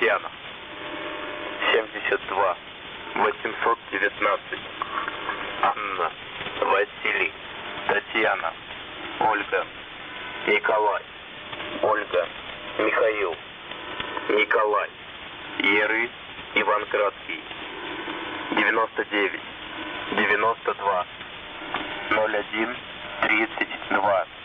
Ульянов. 72 819. Анна, Василий, Татьяна, Ольга, Николай, Ольга, Михаил, Николай, Еры, Иванградский. 99 92 01 32.